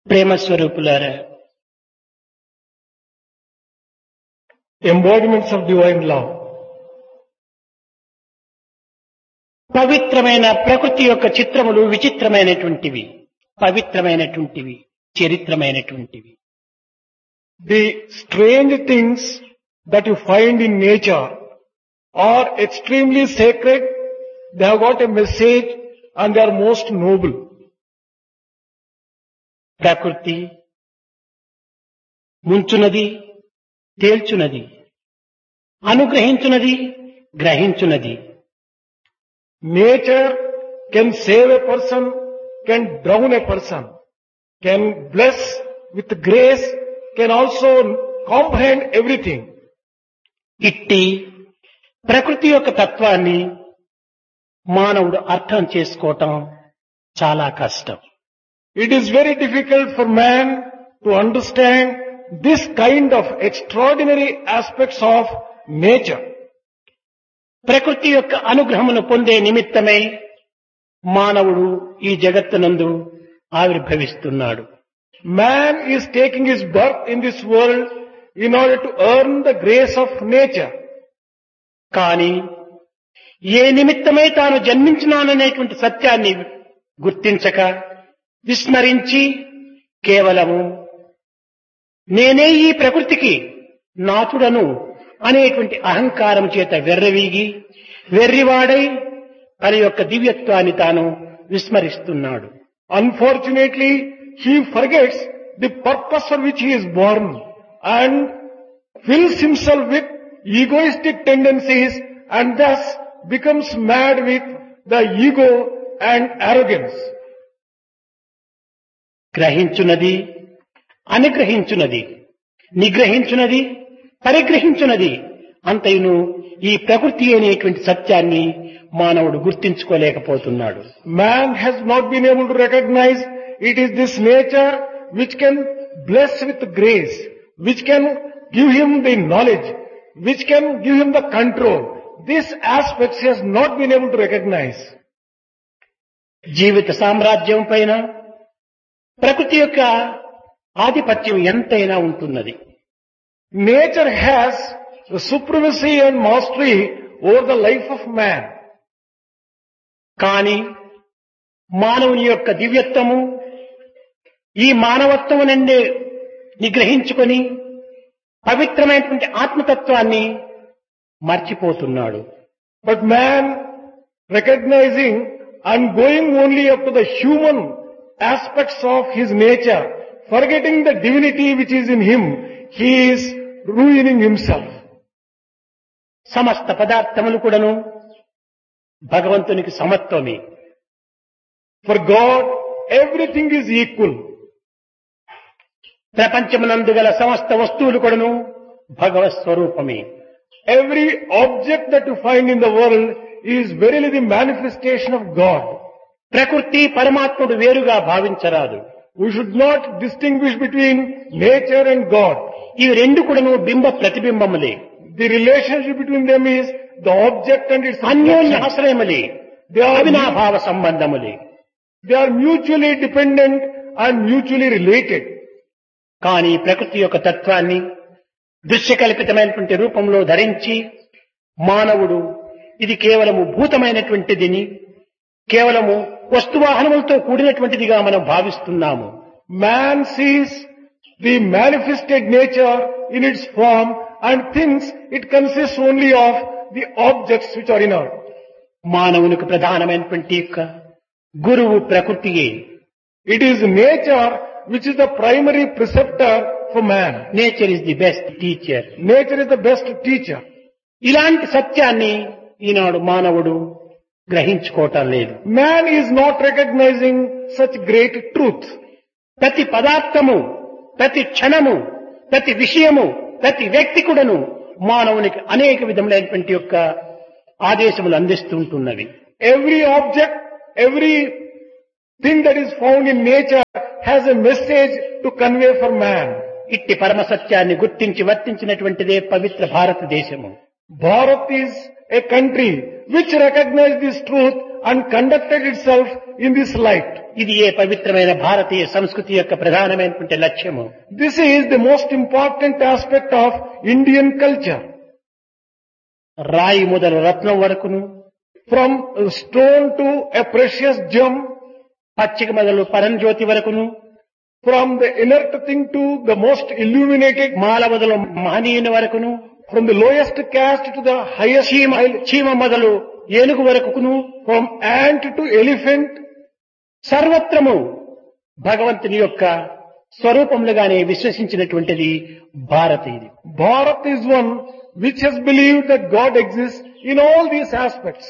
ప్రేమ స్వరూపులారా, embodiments of divine love. పవిత్రమైన ప్రకృతి యొక్క చిత్రములు విచిత్రమైనటువంటివి, పవిత్రమైనటువంటివి, చరిత్రమైనటువంటివి. The strange things that you find in nature are extremely sacred. They have got a message and they are most noble. ప్రకృతి ముంచునది, తేల్చునది, అనుగ్రహించునది, గ్రహించునది. Nature can save a person, can drown a person, can bless with grace, can also comprehend everything. ఇట్టి ప్రకృతి యొక్క తత్వాన్ని మానవుడు అర్థం చేసుకోవటం చాలా కష్టం. It is very difficult for man to understand this kind of extraordinary aspects of nature. ప్రకృతి యొక్క అనుగ్రహమును పొందే నిమిత్తమై మానవుడు ఈ జగత్తునందు ఆవిర్భవిస్తున్నాడు. Man is taking his birth in this world in order to earn the grace of nature. కానీ ఏ నిమిత్తమై తాను జన్మించినాననేటువంటి సత్యాన్ని గుర్తించక విస్మరించి కేవలము నేనే ఈ ప్రకృతికి నాథుడను అనేటువంటి అహంకారం చేత వెర్రవీగి వెర్రివాడై తన యొక్క దివ్యత్వాన్ని తాను విస్మరిస్తున్నాడు. Unfortunately, he forgets the purpose for which he is born and fills himself with egoistic tendencies and thus becomes mad with the ego and arrogance. గ్రహించునది, అనుగ్రహించునది, నిగ్రహించునది, పరిగ్రహించునది అంతయును ఈ ప్రకృతి అనేటువంటి సత్యాన్ని మానవుడు గుర్తించుకోలేకపోతున్నాడు. Man has not been able to recognize it is this nature which can bless with grace, which can give him the knowledge, which can give him the control. These aspects he has not been able to recognize. జీవిత సామ్రాజ్యం పైన ప్రకృతి యొక్క ఆధిపత్యం ఎంతైనా ఉంటున్నది. Nature has the supremacy and mastery over the life of man. కానీ మానవుని యొక్క దివ్యత్వము ఈ మానవత్వము నుండి నిగ్రహించుకొని పవిత్రమైనటువంటి ఆత్మతత్వాన్ని మర్చిపోతున్నాడు. But man, recognizing and going only up to the human aspects of his nature, forgetting the divinity which is in him, he is ruining himself. సమస్త పదార్థములు కూడాను భగవంతునికి సమత్వమే. For God, everything is equal. ప్రపంచమునందు గల సమస్త వస్తువులు కూడాను భగవత్ స్వరూపమే. Every object that you find in the world is verily the manifestation of God. ప్రకృతి పరమాత్ముడు వేరుగా భావించరాదు. We should not distinguish between nature and God. ఇవి రెండు కూడాను బింబ ప్రతిబింబములే. The relationship between them is the object and its అన్యోన్య reflection. ఆశ్రయములే, They అవినాభావ సంబంధములే. are mutually dependent and mutually related. కానీ ప్రకృతి యొక్క తత్వాన్ని దృశ్యకల్పితమైనటువంటి రూపంలో ధరించి మానవుడు ఇది కేవలము భూతమైనటువంటిదిని, కేవలము వస్తువాహనములతో కూడినటువంటిదిగా మనం భావిస్తున్నాము. Man sees the manifested nature in its form and thinks it consists only of the objects which are inert. మానవునికి ప్రధానమైనటువంటి యొక్క గురువు ప్రకృతియే. It is nature which is the primary preceptor for man. Nature is the best teacher. Nature is the best teacher. ఇలాంటి సత్యాన్ని ఈనాడు మానవుడు గ్రహించుకోవటం లేదు. Man is not recognizing such great truth. ప్రతి పదార్థము, ప్రతి క్షణము, ప్రతి విషయము, ప్రతి వ్యక్తి కూడాను మానవునికి అనేక విధములైనటువంటి యొక్క ఆదేశములు అందిస్తుంటున్నవి. Every object, every thing that is found in nature has a message to convey for man. ఇట్టి పరమ సత్యాన్ని గుర్తించి వర్తించినటువంటిదే పవిత్ర భారతదేశము. Bharat is a country which recognized this truth and conducted itself in this light. ఇది ఏ పవిత్రమైన భారతీయ సంస్కృతి యొక్క ప్రధానమైనటువంటి లక్ష్యము. This is the most important aspect of Indian culture. రాయి మొదలు రత్నం వరకును, From a stone to a precious gem, పచ్చిక మొదలు పరంజ్యోతి వరకును, from the inert thing to the most illuminated, మాల మొదలు మహనీయుని వరకును, from the lowest caste to the highest, చీమ మొదలు ఏనుగు వరకును, from ant to elephant, సర్వత్రము భగవంతుని యొక్క స్వరూపములుగానే విశ్వసించినటువంటిది భారతీయుది. Bharat is one which has believed that God exists in all these aspects.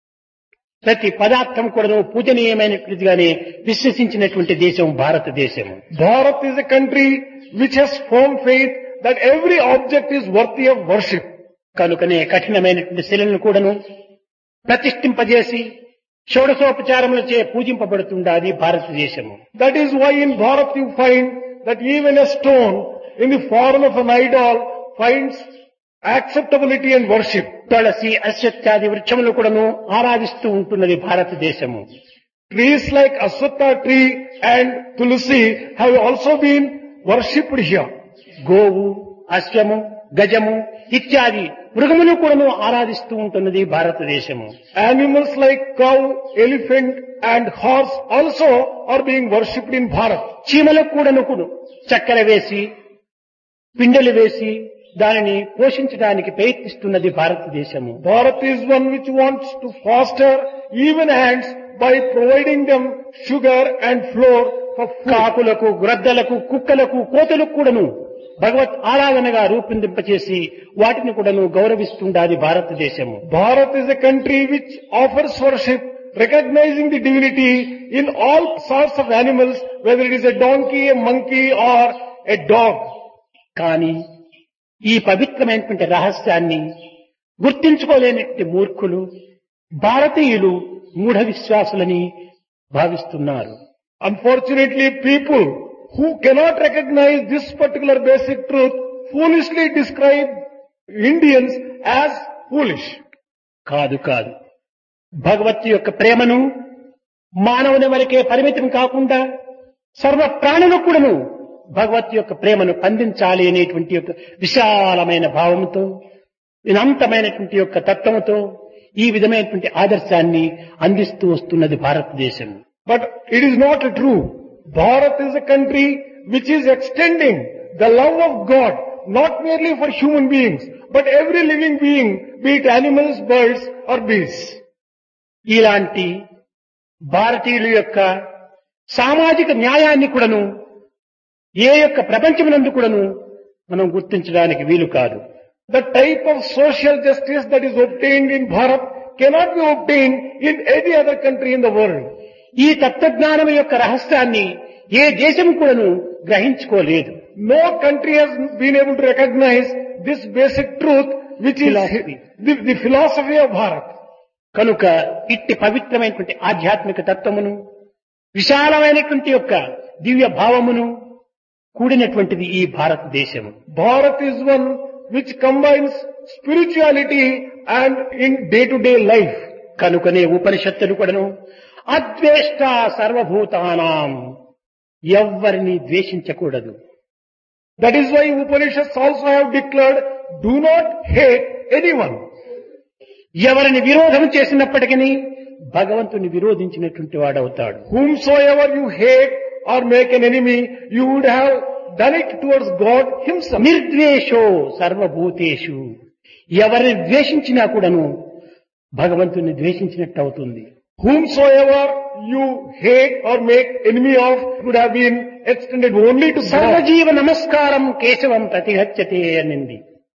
ప్రతి పదార్థం కూడా పూజనీయమైనటువంటిదిగానే విశ్వసించినటువంటి దేశం భారతదేశం. Bharat is a country which has firm faith that every object is worthy of worship. కనుకనే కఠినమైనటువంటి శిలను కూడాను ప్రతిష్ఠింపజేసి షోడశోపచారములచే పూజింపబడుతుండాది భారతదేశము. That is why in Bharat you find that even a stone in the form of an idol finds acceptability and worship. తులసి, అశ్వత్థాది వృక్షములు కూడాను ఆరాధిస్తూ ఉంటున్నది భారతదేశము. Trees like Aswatha tree and Tulsi have also been worshipped here. గోవు, అశ్వము, గజము ఇత్యాది మృగములు కూడాను ఆరాధిస్తూ ఉంటున్నది భారతదేశము. Animals like cow, elephant and horse also are being worshipped in Bharat. చీమలకు కూడాను చక్కెర వేసి పిండెలు వేసి దానిని పోషించడానికి ప్రయత్నిస్తున్నది భారతదేశము. Bharat is one which wants to foster even ants by providing them sugar and flour for food. కాకులకు, గ్రద్దలకు, కుక్కలకు, కోతులకు కూడాను భగవత్ ఆరాధనగా రూపొందింపచేసి వాటిని కూడాను గౌరవిస్తుండాది భారతదేశము. Bharat is a country which offers worship, recognizing the divinity in all sorts of animals, whether it is a donkey, a monkey or a dog. కానీ ఈ పవిత్రమైనటువంటి రహస్యాన్ని గుర్తించుకోలేనటువంటి మూర్ఖులు భారతీయులు మూఢ విశ్వాసులని భావిస్తున్నారు. Unfortunately, people who cannot recognize this particular basic truth foolishly describe Indians as foolish. కాదు కాదు, భగవత్ యొక్క ప్రేమను మానవుని వరకే పరిమితం కాకుండా సర్వ ప్రాణులకు కూడాను భగవత్ యొక్క ప్రేమను అందించాలి అనేటువంటి యొక్క విశాలమైన భావంతో, అనంతమైనటువంటి యొక్క తత్వముతో ఈ విధమైనటువంటి ఆదర్శాన్ని అందిస్తూ వస్తున్నది భారతదేశం. But it is not true. Bharat is a country which is extending the love of God not merely for human beings, but every living being, be it animals, birds or beasts. ఇలాంటి భారతీయుల యొక్క సామాజిక న్యాయాన్ని కూడాను ఏ యొక్క ప్రపంచమునందు కూడాను మనం గుర్తించడానికి వీలు కాదు. The type of social justice that is obtained in Bharat cannot be obtained in any other country in the world. ఈ తత్వజ్ఞానం యొక్క రహస్యాన్ని ఏ దేశం కూడాను గ్రహించుకోలేదు. No country has been able to recognize this basic truth, which is the philosophy of Bharat. కనుక ఇట్టి పవిత్రమైనటువంటి ఆధ్యాత్మిక తత్వమును, విశాలమైనటువంటి యొక్క దివ్య భావమును కూడినటువంటిది ఈ భారతదేశము. Bharat is one which combines spirituality and in day-to-day life. కనుకనే ఉపనిషత్తులు కూడాను అద్వేష్ట సర్వభూతానాం, ఎవ్వరిని ద్వేషించకూడదు. That is why Upanishads also have declared, do not hate anyone. ఎవరిని విరోధం చేసినప్పటికీ భగవంతుని విరోధించినటువంటి వాడవుతాడు. Whomsoever you hate or make an enemy, you would have done it towards God himself. నిర్ద్వేషో సర్వభూతేషు, ఎవరిని ద్వేషించినా కూడాను భగవంతుని ద్వేషించినట్టు అవుతుంది. Whomsoever you hate or make enemy of would have been extended only to God. సర్వజీవ నమస్కారం కేశవం ప్రతిహత్యతే అనింది.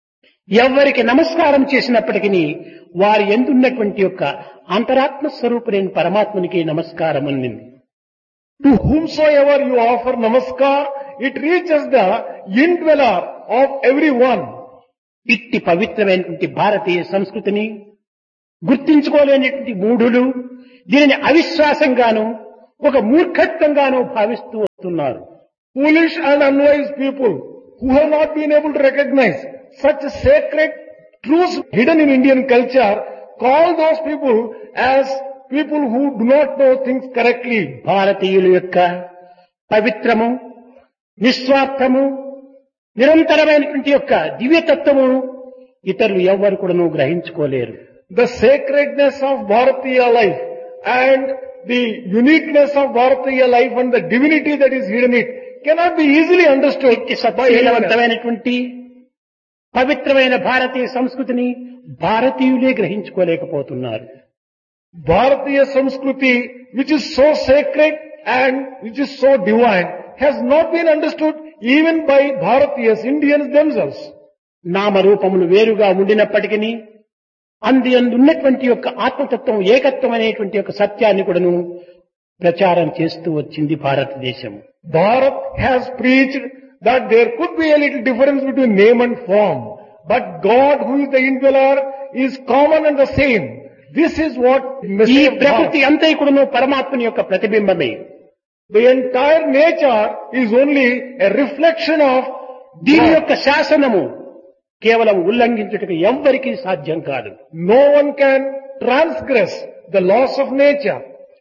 ఎవరికి నమస్కారం చేసినప్పటికీ వారి ఎందున్నటువంటి యొక్క అంతరాత్మ స్వరూపుడైన పరమాత్మనికి నమస్కారం అనింది. To whomsoever you offer namaskar, it reaches the indweller of everyone. ఇట్టి పవిత్రమైనటువంటి భారతీయ సంస్కృతిని గుర్తించుకోలేనటువంటి మూఢులు దీనిని అవిశ్వాసంగాను ఒక మూర్ఖత్వంగాను భావిస్తూ వస్తున్నారు. Foolish and unwise people who have not been able to recognize such sacred truths hidden in Indian culture, call those people as people who do not know things correctly. భారతీయుల యొక్క పవిత్రము, నిస్వార్థము, నిరంతరమైనటువంటి యొక్క దివ్యతత్వము ఇతరులు ఎవ్వరు కూడాను గ్రహించుకోలేరు. The sacredness of Bharatiya life and the uniqueness of Bharatiya life and the divinity that is hidden in it cannot be easily understood by anyone else. సత్యవంతమైనటువంటి పవిత్రమైన భారతీయ సంస్కృతిని భారతీయులే గ్రహించుకోలేకపోతున్నారు. Bharatiya Samskruti, which is so sacred and which is so divine, has not been understood even by Bharatiyas, Indians themselves. నామరూపములు వేరుగా ఉండినప్పటికీ అందున్నటువంటి యొక్క ఆత్మతత్వం ఏకత్వం అనేటువంటి యొక్క సత్యాన్ని కూడాను ప్రచారం చేస్తూ వచ్చింది భారతదేశం. Bharat has preached that there could be a little difference between name and form, but God, who is the indweller, is common and the same. This is what ఈ message of ప్రకృతి Bharat. అంతా కూడాను పరమాత్మని యొక్క ప్రతిబింబమే. The entire nature is only a reflection of దీని God. యొక్క శాసనము కేవలం ఉల్లంఘించుటకు ఎవ్వరికీ సాధ్యం కాదు. No one can transgress the laws of nature.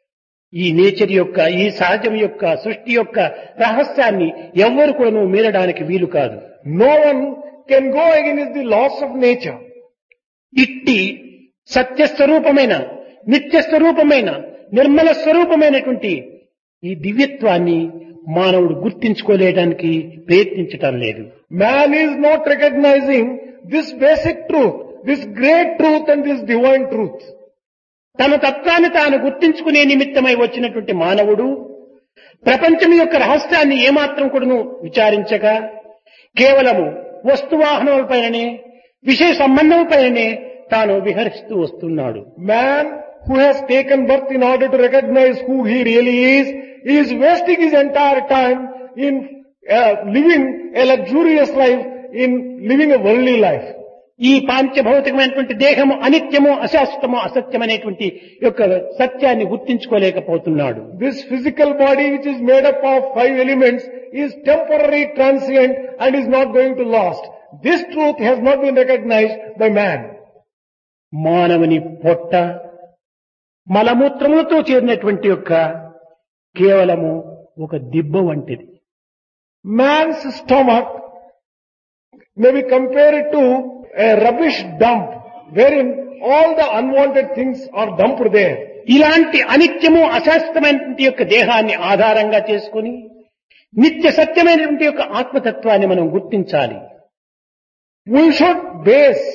ఈ నేచర్ యొక్క, ఈ సహజం యొక్క, సృష్టి యొక్క రహస్యాన్ని ఎవ్వరు కూడాను మీరడానికి వీలు కాదు. No one can go against the laws of nature. ఇట్టి సత్యస్వరూపమైన, నిత్యస్వరూపమైన, నిర్మల స్వరూపమైనటువంటి ఈ దివ్యత్వాన్ని మానవుడు గుర్తించుకోలేడానికి ప్రయత్నించటం లేదు. Man is not recognizing this basic truth, this great truth and this divine truth. తన తత్వాన్ని తాను గుర్తించుకునే నిమిత్తమై వచ్చినటువంటి మానవుడు ప్రపంచం యొక్క రహస్యాన్ని ఏమాత్రం కూడాను విచారించక కేవలము వస్తువాహనములపైననే, విషయ సంబంధములపైననే తాను విహరిస్తూ వస్తున్నాడు. Man who has taken birth in order to recognize who he really is wasting his entire time in living a luxurious life, in living a worldly life. ఈ పాంచభౌతికమైనటువంటి దేహము అనిత్యము, అశాశ్వతము, అసత్యమైనటువంటి యొక్క సత్యాన్ని గుర్తించుకోలేకపోతున్నాడు. This physical body, which is made up of 5 elements, is temporary, transient and is not going to last. This truth has not been recognized by man. మానవుని పొట్ట మలమూత్రములతో చేరినటువంటి యొక్క కేవలము ఒక దిబ్బ వంటిది. Man's stomach may be compared to a rubbish dump wherein all the unwanted things are dumped there. ఇలాంటి అనిత్యము, అశాశ్వతమైనటువంటి యొక్క దేహాన్ని ఆధారంగా చేసుకుని నిత్య సత్యమైనటువంటి యొక్క ఆత్మతత్వాన్ని మనం గుర్తించాలి. We should base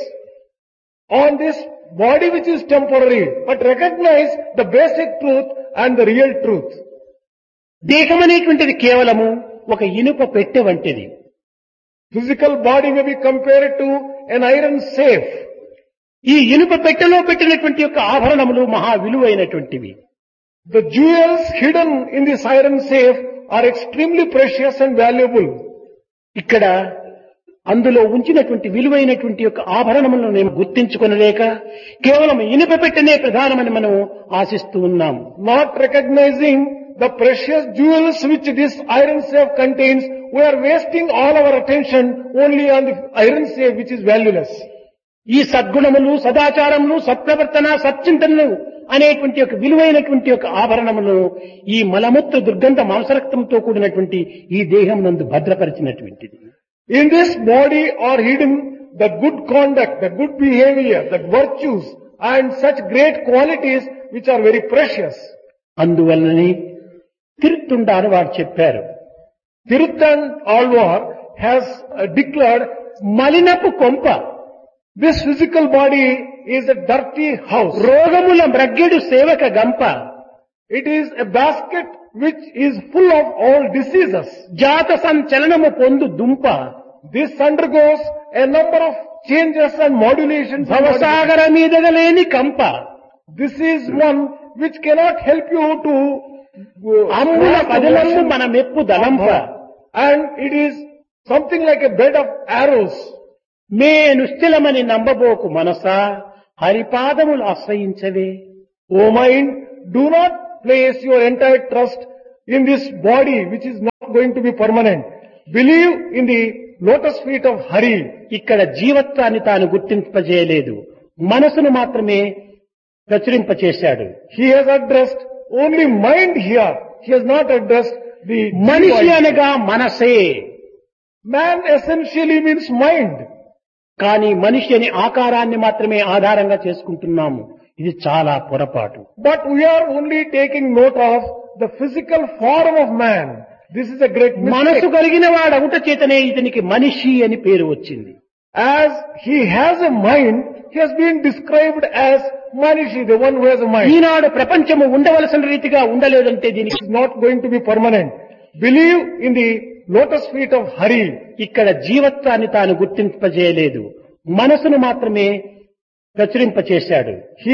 on this body which is temporary, but recognize the basic truth and the real truth. దేహం అనేటువంటిది కేవలము ఒక ఇనుప పెట్టె వంటిది. Physical body may be compared to an iron safe. ఈ ఇనుప పెట్టెలో పెట్టినటువంటి యొక్క ఆభరణములు మహా విలువైనటువంటివి. The jewels hidden in this iron safe are extremely precious and valuable. ఇక్కడ అందులో ఉంచినటువంటి విలువైనటువంటి యొక్క ఆభరణములను మేము గుర్తించుకొనలేక కేవలం ఇనుప పెట్టెనే ప్రధానమని మనం ఆశిస్తూ ఉన్నాం. Not recognizing the precious jewels which this iron safe contains, we are wasting all our attention only on the iron safe which is valueless. ఈ సద్గుణములు, సదాచారములు, సత్ప్రవర్తన, సచ్చింతనలు అనేటువంటి యొక్క విలువైనటువంటి యొక్క ఆభరణములను ఈ మలమూత్ర దుర్గంధ మాంసరక్తంతో కూడినటువంటి ఈ దేహం నందు భద్రపరిచినటువంటిది. In this body are hidden the good conduct, the good behavior, the virtues and such great qualities which are very precious. అందువలననే తిరుత్తుండారు వారు చెప్పారు, Tiruthan Alvar has declared, మలినపు కొంప, this physical body is a dirty house. రోగముల మ్రగ్గెడు సేవక గంప, It is a basket which is full of all diseases. జాత సంచలనము పొందు దుంప, This undergoes a number of changes and modulations. భవసాగర మీదగలేని కంప, This is one which cannot help you to అమ్ముల పదలము మన మెప్పు దళంప, and it is something like a bed of arrows. May నిశ్చలమని నంబబోకు Manasa, హరిపాదములు ఆశ్రయించవే. O mind, do not place your entire trust in this body which is not going to be permanent. Believe in the lotus feet of Hari. ఇక్కడ జీవత్వాన్ని తాను గుర్తింపజేయలేదు, మనసును మాత్రమే ప్రచురింపచేశాడు. He has addressed only mind here. He has not addressed the మనిషి body. అనగా మనసే. Man essentially means mind. కానీ మనిషి అనే ఆకారాన్ని మాత్రమే ఆధారంగా చేసుకుంటున్నాము. ఇది చాలా పొరపాటు. But we are only taking note of the physical form of man. This is a great మనసు mistake. కలిగిన వాడు అవుట చేతనే ఇతనికి మనిషి అని పేరు వచ్చింది. As he has a mind, he has been described as Manishi, the one who has a mind. ఈనాడు ప్రపంచము ఉండవలసిన రీతిగా ఉండలేదంటే దీనికి It is not going to be permanent. Believe in the lotus feet of Hari. ఇక్కడ జీవత్వాన్ని తాను గుర్తింపజేయలేదు, మనసును మాత్రమే ప్రచురింపచేశాడు. He